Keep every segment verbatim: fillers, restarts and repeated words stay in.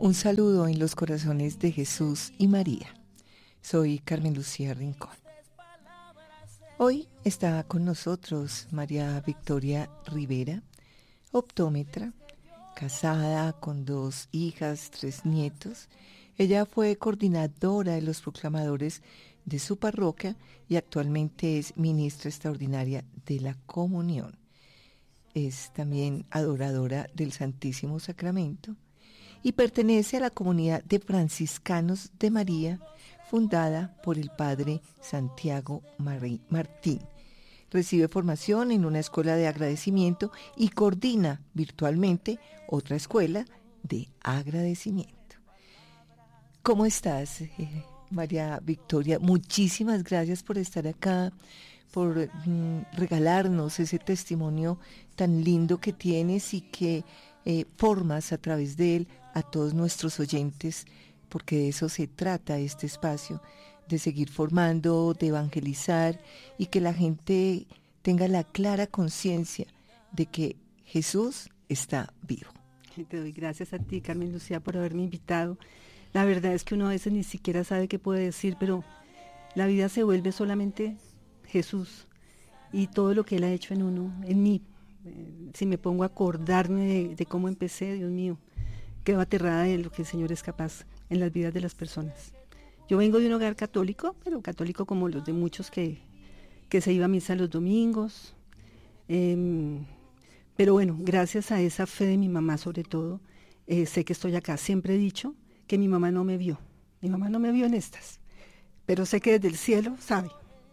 Un saludo en los corazones de Jesús y María. Soy Carmen Lucía Rincón. Hoy está con nosotros María Victoria Rivera, optómetra, casada con dos hijas, tres nietos. Ella fue coordinadora de los proclamadores de su parroquia y actualmente es ministra extraordinaria de la Comunión. Es también adoradora del Santísimo Sacramento y pertenece a la comunidad de franciscanos de María, fundada por el padre Santiago Martín. Recibe formación en una escuela de agradecimiento y coordina virtualmente otra escuela de agradecimiento. ¿Cómo estás, eh, María Victoria? Muchísimas gracias por estar acá, por mm, regalarnos ese testimonio tan lindo que tienes y que eh, formas a través de él a todos nuestros oyentes, porque de eso se trata este espacio, de seguir formando, de evangelizar y que la gente tenga la clara conciencia de que Jesús está vivo. Te doy gracias a ti, Carmen Lucía, por haberme invitado. La verdad es que uno a veces ni siquiera sabe qué puede decir, pero la vida se vuelve solamente Jesús y todo lo que Él ha hecho en uno, en mí. Eh, si me pongo a acordarme de, de cómo empecé, Dios mío, quedo aterrada de lo que el Señor es capaz en las vidas de las personas. Yo vengo de un hogar católico, pero católico como los de muchos que, que se iba a misa los domingos. Eh, pero bueno, gracias a esa fe de mi mamá sobre todo, eh, sé que estoy acá. Siempre he dicho que mi mamá no me vio. Mi mamá no me vio en estas, pero sé que desde el cielo sabe.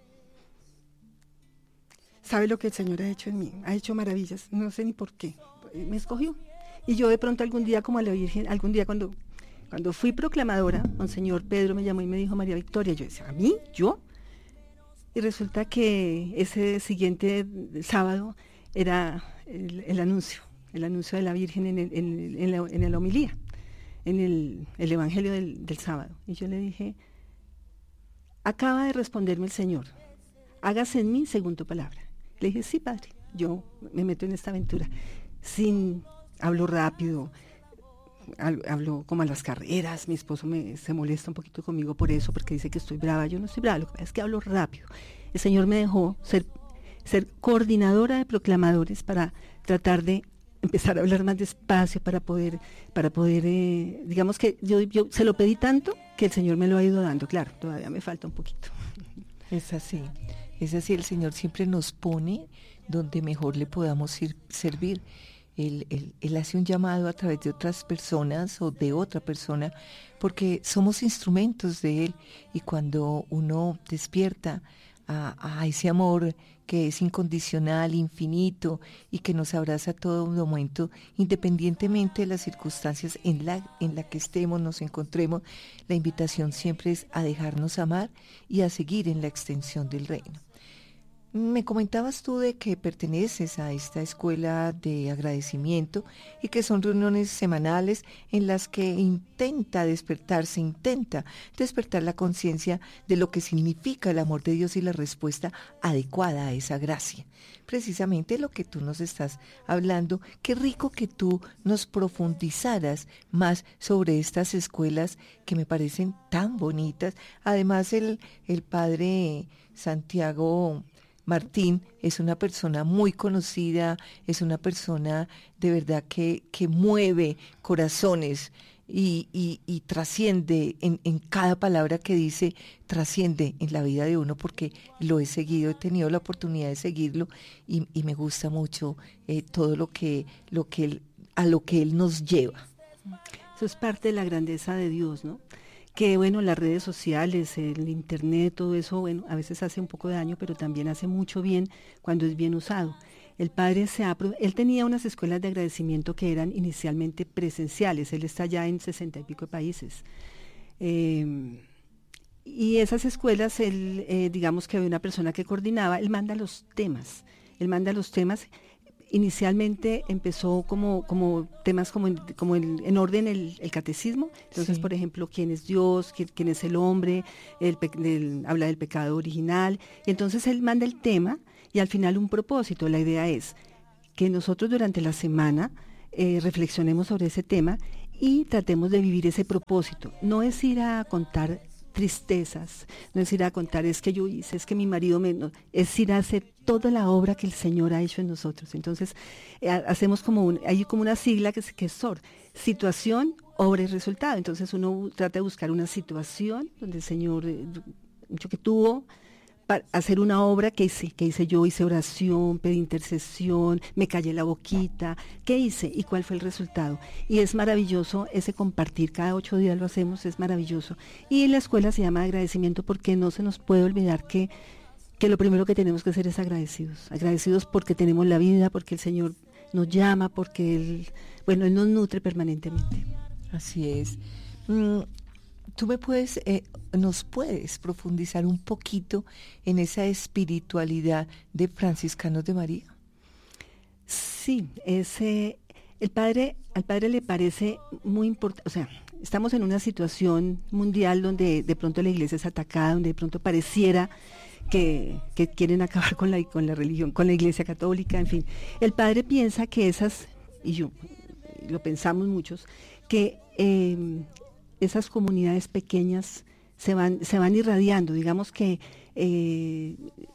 Sabe lo que el Señor ha hecho en mí, ha hecho maravillas, no sé ni por qué, me escogió. Y yo de pronto algún día, como a la Virgen, algún día cuando, cuando fui proclamadora, Monseñor Pedro me llamó y me dijo, María Victoria, yo decía, ¿a mí? ¿Yo? Y resulta que ese siguiente sábado era el, el anuncio, el anuncio de la Virgen en, el, en, el, en, la, en la homilía, en el, el Evangelio del, del sábado. Y yo le dije, acaba de responderme el Señor, hágase en mí según tu palabra. Le dije, sí, padre, yo me meto en esta aventura. Sin, hablo rápido, hablo como a las carreras, mi esposo me, se molesta un poquito conmigo por eso, porque dice que estoy brava. Yo no estoy brava, lo que pasa es que hablo rápido. El Señor me dejó ser, ser coordinadora de proclamadores para tratar de empezar a hablar más despacio, para poder, para poder eh, digamos que yo, yo se lo pedí tanto que el Señor me lo ha ido dando. Claro, todavía me falta un poquito. Es así, es así, el Señor siempre nos pone donde mejor le podamos ir, servir. Él, él, él hace un llamado a través de otras personas o de otra persona, porque somos instrumentos de Él, y cuando uno despierta a, a ese amor que es incondicional, infinito, y que nos abraza a todo momento, independientemente de las circunstancias en la, en la que estemos, nos encontremos, la invitación siempre es a dejarnos amar y a seguir en la extensión del reino. Me comentabas tú de que perteneces a esta escuela de agradecimiento y que son reuniones semanales en las que intenta despertarse, intenta despertar la conciencia de lo que significa el amor de Dios y la respuesta adecuada a esa gracia. Precisamente lo que tú nos estás hablando, qué rico que tú nos profundizaras más sobre estas escuelas que me parecen tan bonitas. Además, el, el padre Santiago Martín es una persona muy conocida, es una persona de verdad que, que mueve corazones y, y, y trasciende en, en cada palabra que dice, trasciende en la vida de uno, porque lo he seguido, he tenido la oportunidad de seguirlo y, y me gusta mucho eh, todo lo que, lo que él, a lo que él nos lleva. Eso es parte de la grandeza de Dios, ¿no? Que bueno, las redes sociales, el internet, todo eso, bueno, a veces hace un poco de daño, pero también hace mucho bien cuando es bien usado. El padre se ha, él tenía unas escuelas de agradecimiento que eran inicialmente presenciales, él está ya en sesenta y pico de países. Eh, y esas escuelas, él, eh, digamos que había una persona que coordinaba, él manda los temas, él manda los temas. Inicialmente empezó como, como temas como en, como en, en orden el, el catecismo. Entonces, sí. Por ejemplo, quién es Dios, quién, quién es el hombre, el, el, habla del pecado original. Y entonces él manda el tema y al final un propósito. La idea es que nosotros durante la semana eh, reflexionemos sobre ese tema y tratemos de vivir ese propósito. No es ir a contar tristezas, no es ir a contar es que yo hice, es que mi marido me... No, es ir a hacer toda la obra que el Señor ha hecho en nosotros. Entonces, eh, hacemos como un, hay como una sigla que es, que es S O R, situación, obra y resultado. Entonces uno trata de buscar una situación donde el Señor, eh, mucho que tuvo, para hacer una obra que hice, que hice yo, hice oración, pedí intercesión, me callé la boquita, ¿qué hice y cuál fue el resultado? Y es maravilloso ese compartir, cada ocho días lo hacemos, es maravilloso. Y en la escuela se llama agradecimiento porque no se nos puede olvidar que, que lo primero que tenemos que hacer es agradecidos, agradecidos porque tenemos la vida, porque el Señor nos llama, porque Él, bueno, Él nos nutre permanentemente. Así es. Mm. ¿Tú me puedes, eh, nos puedes profundizar un poquito en esa espiritualidad de franciscanos de María? Sí, ese, el padre, al padre le parece muy importante, o sea, estamos en una situación mundial donde de pronto la iglesia es atacada, donde de pronto pareciera que, que quieren acabar con la, con la religión, con la iglesia católica, en fin. El padre piensa que esas, y yo, lo pensamos muchos, que... Eh, esas comunidades pequeñas se van, se van irradiando. Digamos que eh,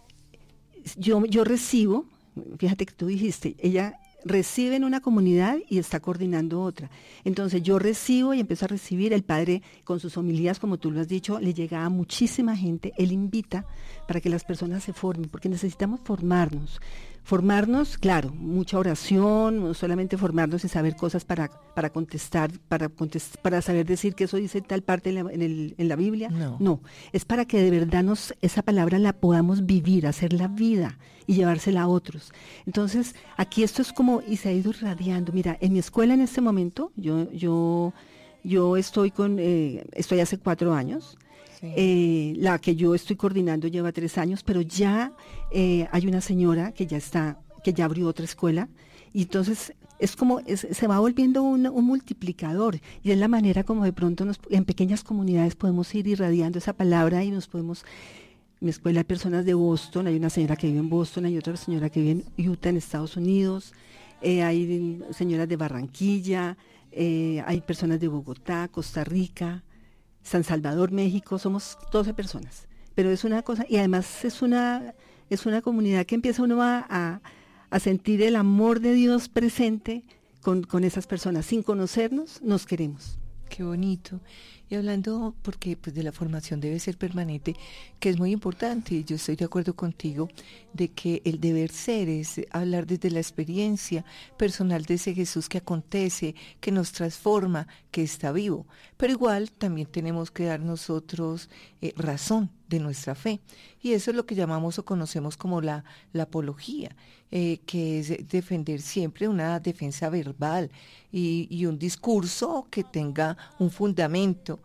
yo, yo recibo, fíjate que tú dijiste, ella recibe en una comunidad y está coordinando otra. Entonces yo recibo y empiezo a recibir, el padre con sus homilías, como tú lo has dicho, le llega a muchísima gente, él invita para que las personas se formen, porque necesitamos formarnos. Formarnos, claro, mucha oración, no solamente formarnos y saber cosas para, para contestar, para contestar, para saber decir que eso dice tal parte en la, en el, en la Biblia. No. no, es para que de verdad nos, esa palabra la podamos vivir, hacerla vida y llevársela a otros. Entonces, aquí esto es como, y se ha ido irradiando. Mira, en mi escuela en este momento, yo, yo, yo estoy con, eh, estoy hace cuatro años. Sí. Eh, la que yo estoy coordinando lleva tres años, pero ya eh, hay una señora que ya está, que ya abrió otra escuela, y entonces es como, es, se va volviendo un, un multiplicador, y es la manera como de pronto nos, en pequeñas comunidades podemos ir irradiando esa palabra y nos podemos... En mi escuela hay personas de Boston, hay una señora que vive en Boston, hay otra señora que vive en Utah, en Estados Unidos, eh, hay señoras de Barranquilla, eh, hay personas de Bogotá, Costa Rica, San Salvador, México, somos doce personas, pero es una cosa, y además es una, es una comunidad que empieza uno a, a, a sentir el amor de Dios presente con, con esas personas, sin conocernos, nos queremos. Qué bonito. Y hablando, porque pues de la formación debe ser permanente, que es muy importante, y yo estoy de acuerdo contigo, de que el deber ser es hablar desde la experiencia personal de ese Jesús que acontece, que nos transforma, que está vivo. Pero igual también tenemos que dar nosotros eh, razón de nuestra fe. Y eso es lo que llamamos o conocemos como la, la apología, eh, que es defender siempre una defensa verbal y, y un discurso que tenga un fundamento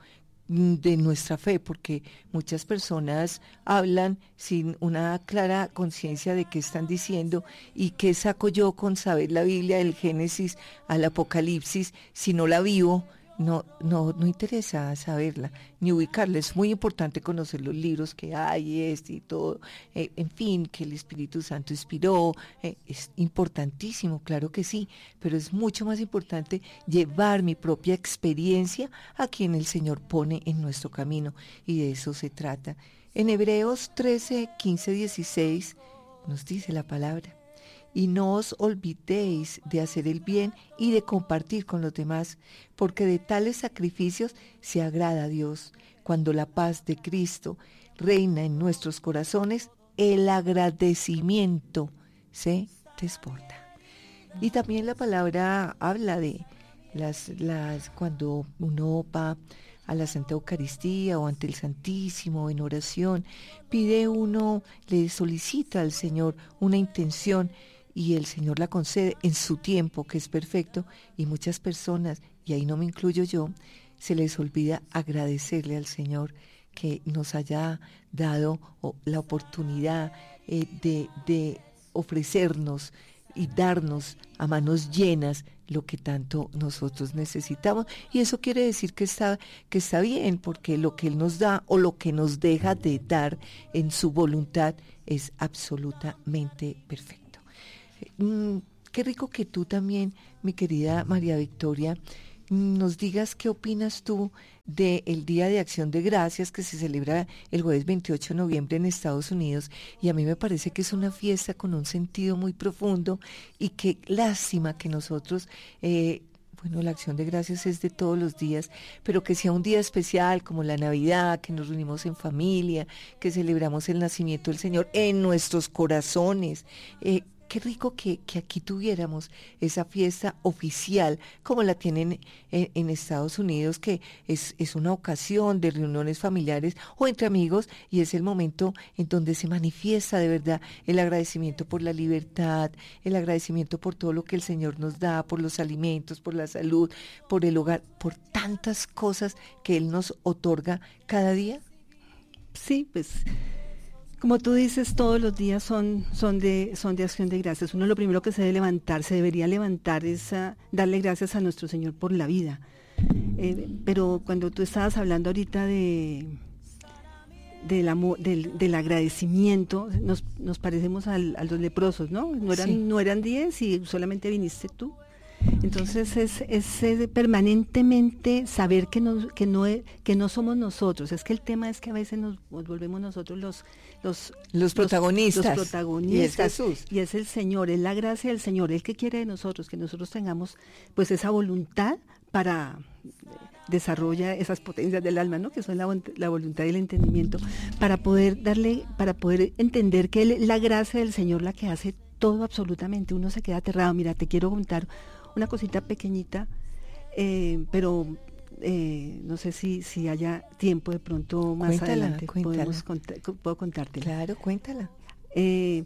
de nuestra fe, porque muchas personas hablan sin una clara conciencia de qué están diciendo y qué saco yo con saber la Biblia del Génesis al Apocalipsis si no la vivo. No, no, no interesa saberla, ni ubicarla. Es muy importante conocer los libros que hay, este y todo, eh, en fin, que el Espíritu Santo inspiró, eh, es importantísimo, claro que sí, pero es mucho más importante llevar mi propia experiencia a quien el Señor pone en nuestro camino, y de eso se trata. En Hebreos trece, quince, dieciséis nos dice la palabra: y no os olvidéis de hacer el bien y de compartir con los demás, porque de tales sacrificios se agrada a Dios. Cuando la paz de Cristo reina en nuestros corazones, el agradecimiento se desborda. Y también la palabra habla de las, las cuando uno va a la Santa Eucaristía o ante el Santísimo en oración, pide uno, le solicita al Señor una intención, y el Señor la concede en su tiempo, que es perfecto, y muchas personas, y ahí no me incluyo yo, se les olvida agradecerle al Señor que nos haya dado oh, la oportunidad eh, de, de ofrecernos y darnos a manos llenas lo que tanto nosotros necesitamos. Y eso quiere decir que está, que está bien, porque lo que Él nos da o lo que nos deja de dar en su voluntad es absolutamente perfecto. Mm, qué rico que tú también, mi querida María Victoria, nos digas qué opinas tú del Día de Acción de Gracias que se celebra el jueves veintiocho de noviembre en Estados Unidos, y a mí me parece que es una fiesta con un sentido muy profundo, y qué lástima que nosotros, eh, bueno, la Acción de Gracias es de todos los días, pero que sea un día especial como la Navidad, que nos reunimos en familia, que celebramos el nacimiento del Señor en nuestros corazones. Eh, Qué rico que, que aquí tuviéramos esa fiesta oficial como la tienen en, en Estados Unidos, que es, es una ocasión de reuniones familiares o entre amigos, y es el momento en donde se manifiesta de verdad el agradecimiento por la libertad, el agradecimiento por todo lo que el Señor nos da, por los alimentos, por la salud, por el hogar, por tantas cosas que Él nos otorga cada día. Sí, pues... Como tú dices, todos los días son, son, de, son de acción de gracias. Uno lo primero que se debe levantar, se debería levantar es a darle gracias a nuestro Señor por la vida. Eh, pero cuando tú estabas hablando ahorita de, del, amor, del, del agradecimiento, nos, nos parecemos al, a los leprosos, ¿no? No eran, sí. no eran diez y solamente viniste tú. Entonces es, es, es permanentemente saber que no, que, no, que no somos nosotros. Es que el tema es que a veces nos, nos volvemos nosotros los, los, los protagonistas. Los, los protagonistas. Y es Jesús. Y es el Señor, es la gracia del Señor, el que quiere de nosotros, que nosotros tengamos pues esa voluntad para desarrollar esas potencias del alma, ¿no? Que son la, la voluntad y el entendimiento, para poder darle, para poder entender que él, la gracia del Señor la que hace todo absolutamente. Uno se queda aterrado. Mira, te quiero contar una cosita pequeñita, eh, pero eh, no sé si, si haya tiempo de pronto más cuéntala, adelante. Cuéntala. Podemos contar, puedo contártela. Claro, cuéntala. Eh,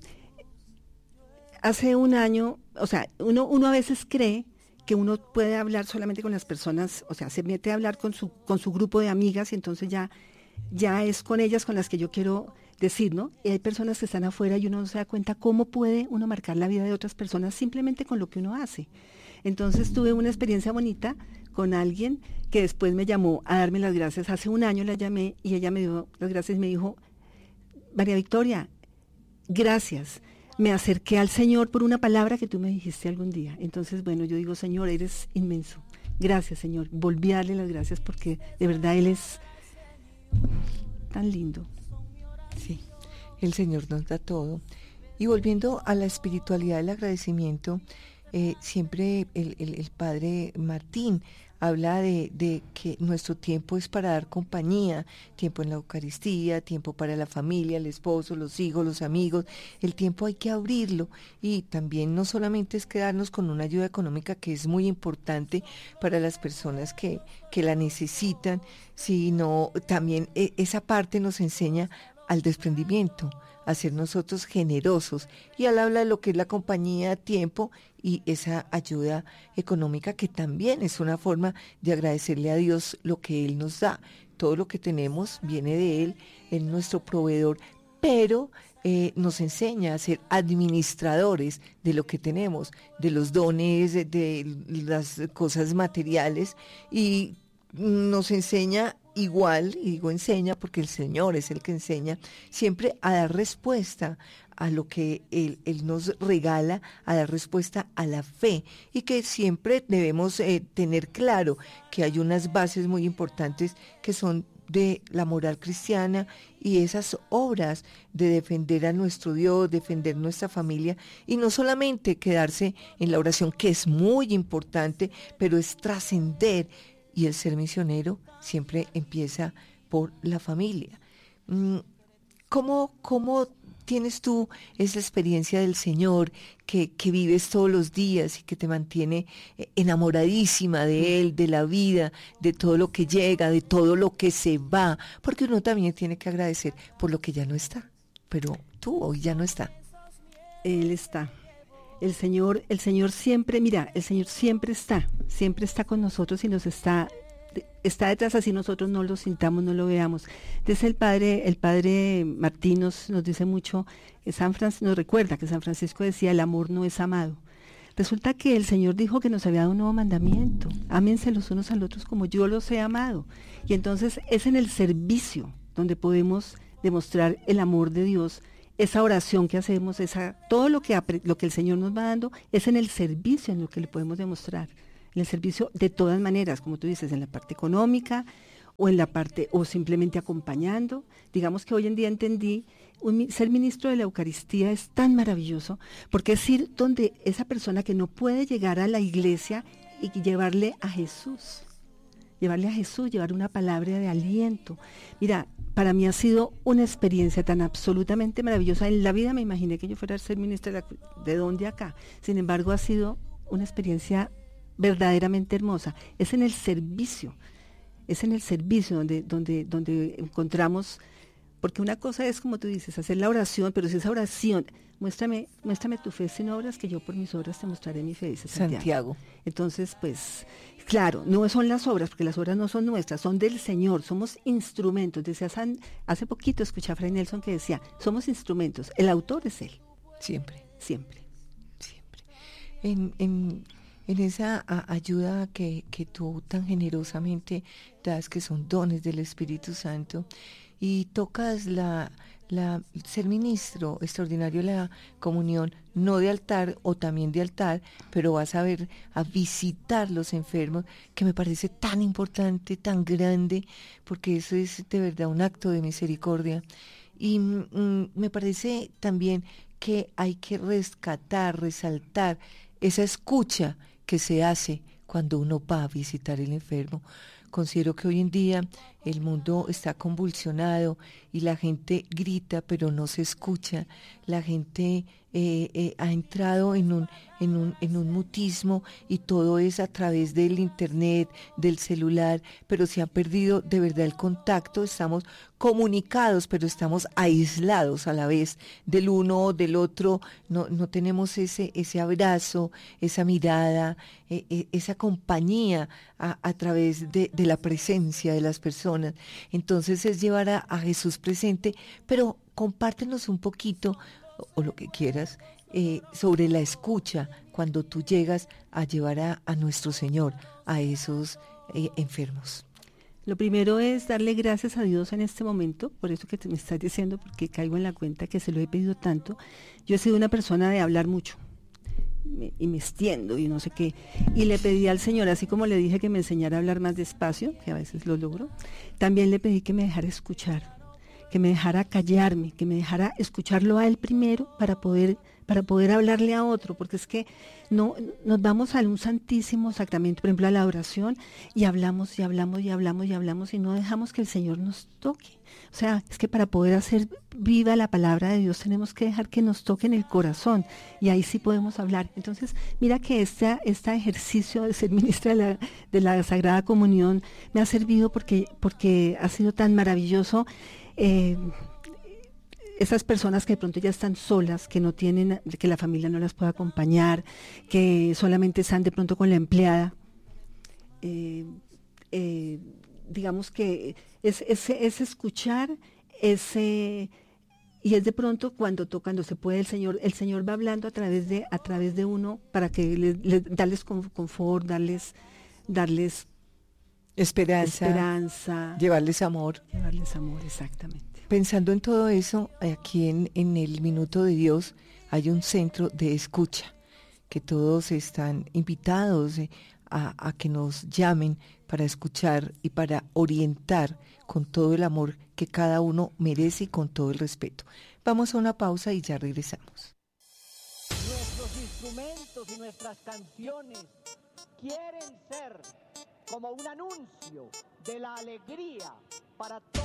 hace un año, o sea, uno, uno a veces cree que uno puede hablar solamente con las personas, o sea, se mete a hablar con su, con su grupo de amigas y entonces ya, ya es con ellas con las que yo quiero decir, ¿no? Y hay personas que están afuera y uno no se da cuenta cómo puede uno marcar la vida de otras personas simplemente con lo que uno hace. Entonces tuve una experiencia bonita con alguien que después me llamó a darme las gracias. Hace un año la llamé y ella me dio las gracias y me dijo: María Victoria, gracias. Me acerqué al Señor por una palabra que tú me dijiste algún día. Entonces, bueno, yo digo, Señor, eres inmenso. Gracias, Señor. Volví a darle las gracias porque de verdad Él es tan lindo. Sí, el Señor nos da todo. Y volviendo a la espiritualidad del agradecimiento, eh, siempre el, el, el padre Martín habla de, de que nuestro tiempo es para dar compañía, tiempo en la Eucaristía, tiempo para la familia, el esposo, los hijos, los amigos. El tiempo hay que abrirlo, y también no solamente es quedarnos con una ayuda económica, que es muy importante para las personas que, que la necesitan, sino también eh, esa parte nos enseña al desprendimiento, a ser nosotros generosos, y él habla de lo que es la compañía, tiempo y esa ayuda económica, que también es una forma de agradecerle a Dios lo que Él nos da. Todo lo que tenemos viene de Él, es nuestro proveedor, pero eh, nos enseña a ser administradores de lo que tenemos, de los dones, de, de las cosas materiales, y nos enseña igual, y digo enseña porque el Señor es el que enseña, siempre a dar respuesta a lo que Él, él nos regala, a dar respuesta a la fe, y que siempre debemos eh, tener claro que hay unas bases muy importantes que son de la moral cristiana, y esas obras de defender a nuestro Dios, defender nuestra familia, y no solamente quedarse en la oración, que es muy importante, pero es trascender. Y el ser misionero siempre empieza por la familia. ¿Cómo, cómo tienes tú esa experiencia del Señor que, que vives todos los días y que te mantiene enamoradísima de Él, de la vida, de todo lo que llega, de todo lo que se va? Porque uno también tiene que agradecer por lo que ya no está, pero tú hoy ya no está. Él está. El Señor, el Señor siempre, mira, el Señor siempre está, siempre está con nosotros y nos está, está detrás, así nosotros no lo sintamos, no lo veamos. Entonces el Padre, el Padre Martín nos, nos dice mucho, que San Francisco, nos recuerda que San Francisco decía, el amor no es amado. Resulta que el Señor dijo que nos había dado un nuevo mandamiento: ámense los unos a los otros como yo los he amado. Y entonces es en el servicio donde podemos demostrar el amor de Dios. Esa oración que hacemos, esa, todo lo que, lo que el Señor nos va dando, es en el servicio en lo que le podemos demostrar en el servicio de todas maneras, como tú dices, en la parte económica o en la parte, o simplemente acompañando. Digamos que hoy en día entendí, un, ser ministro de la Eucaristía es tan maravilloso, porque es ir donde esa persona que no puede llegar a la iglesia y llevarle a Jesús, llevarle a Jesús, llevar una palabra de aliento. Mira, para mí ha sido una experiencia tan absolutamente maravillosa. En la vida me imaginé que yo fuera a ser ministra de, la, de dónde acá. Sin embargo, ha sido una experiencia verdaderamente hermosa. Es en el servicio, es en el servicio donde, donde, donde encontramos, porque una cosa es, como tú dices, hacer la oración, pero si esa oración, muéstrame, muéstrame tu fe sin obras, que yo por mis obras te mostraré mi fe, dice Santiago. Santiago. Entonces, pues, claro, no son las obras, porque las obras no son nuestras, son del Señor, somos instrumentos. Decía San, hace poquito escuché a Fray Nelson que decía, somos instrumentos, el autor es Él. Siempre. Siempre. Siempre. En, en, en esa a, ayuda que, que tú tan generosamente das, que son dones del Espíritu Santo, y tocas la, la ser ministro extraordinario de la comunión, no de altar o también de altar, pero vas a ver, a visitar los enfermos, que me parece tan importante, tan grande, porque eso es de verdad un acto de misericordia. Y mm, me parece también que hay que rescatar, resaltar esa escucha que se hace cuando uno va a visitar el enfermo. Considero que hoy en día el mundo está convulsionado y la gente grita pero no se escucha. La gente eh, eh, ha entrado en un, en, un, en un mutismo y todo es a través del internet, del celular, pero se ha perdido de verdad el contacto. Estamos comunicados pero estamos aislados a la vez del uno o del otro. No, no tenemos ese, ese abrazo, esa mirada, eh, eh, esa compañía a, a través de, de la presencia de las personas. Entonces es llevar a, a Jesús presente, pero compártenos un poquito, o, o lo que quieras, eh, sobre la escucha cuando tú llegas a llevar a, a nuestro Señor a esos eh, enfermos. Lo primero es darle gracias a Dios en este momento, por eso que te me estás diciendo, porque caigo en la cuenta que se lo he pedido tanto. Yo he sido una persona de hablar mucho, me, y me extiendo y no sé qué, y le pedí al Señor, así como le dije que me enseñara a hablar más despacio, que a veces lo logro, también le pedí que me dejara escuchar, que me dejara callarme, que me dejara escucharlo a Él primero para poder, para poder hablarle a otro, porque es que no nos vamos a un santísimo sacramento, por ejemplo a la oración, y hablamos y hablamos y hablamos y hablamos y no dejamos que el Señor nos toque. O sea, es que para poder hacer viva la palabra de Dios tenemos que dejar que nos toque en el corazón y ahí sí podemos hablar. Entonces, mira que este, este ejercicio de ser ministra de la, de la Sagrada Comunión me ha servido porque, porque ha sido tan maravilloso. Eh, esas personas que de pronto ya están solas, que no tienen, que la familia no las puede acompañar, que solamente están de pronto con la empleada, eh, eh, digamos que es, es, es escuchar ese, y es de pronto cuando cuando se puede el Señor, el Señor va hablando a través de, a través de uno para que le, le, darles confort, darles, darles Esperanza, esperanza, llevarles amor. Llevarles amor, exactamente. Pensando en todo eso, aquí en, en el Minuto de Dios hay un centro de escucha, que todos están invitados a, a que nos llamen para escuchar y para orientar con todo el amor que cada uno merece y con todo el respeto. Vamos a una pausa y ya regresamos. Nuestros instrumentos y nuestras canciones quieren ser como un anuncio de la alegría para todos.